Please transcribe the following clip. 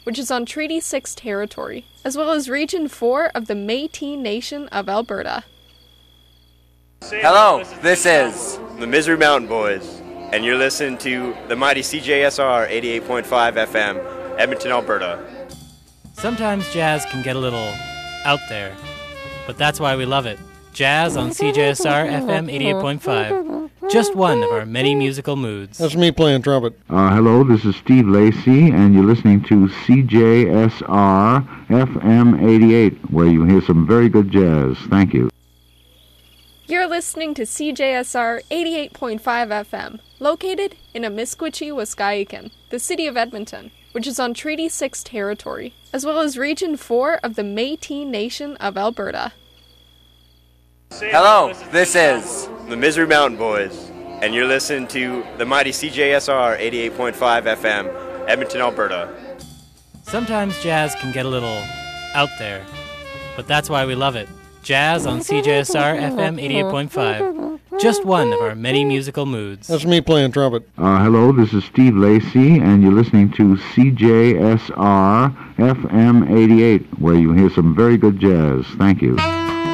which is on Treaty 6 territory, as well as Region 4 of the Métis Nation of Alberta. Hello, this is the Misery Mountain Boys, and you're listening to the mighty CJSR 88.5 FM, Edmonton, Alberta. Sometimes jazz can get a little out there, but that's why we love it. Jazz on CJSR FM 88.5. Just one of our many musical moods. That's me playing trumpet. Hello, this is Steve Lacy, and you're listening to CJSR FM 88, where you hear some very good jazz. Thank you. You're listening to CJSR 88.5 FM, located in Amiskwichi, Waskahikan, the city of Edmonton, which is on Treaty 6 territory, as well as Region 4 of the Métis Nation of Alberta. Hello, this is the Misery Mountain Boys, and you're listening to the mighty CJSR 88.5 FM, Edmonton, Alberta. Sometimes jazz can get a little out there, but that's why we love it. Jazz on CJSR FM 88.5. Just one of our many musical moods. That's me playing trumpet. Hello, this is Steve Lacy, and you're listening to CJSR FM 88, where you hear some very good jazz. Thank you.